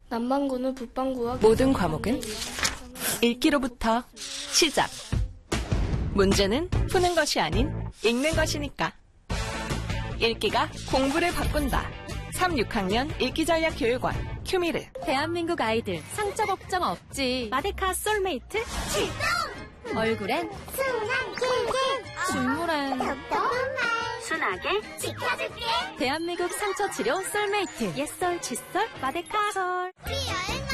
남반구는 북반구와 모든 과목은 읽기로부터 시작. 문제는 푸는 것이 아닌 읽는 것이니까. 읽기가 공부를 바꾼다. 3, 6학년 읽기전략교육원 큐미르. 대한민국 아이들 상처 걱정 없지. 마데카 솔메이트 출동! 얼굴엔 순한 꿀꿀 중물엔 똑똑한 말 순하게 지켜줄게 대한민국 상처 치료 솔메이트. 옛설, 칫솔, 마데카 솔. 우리 여행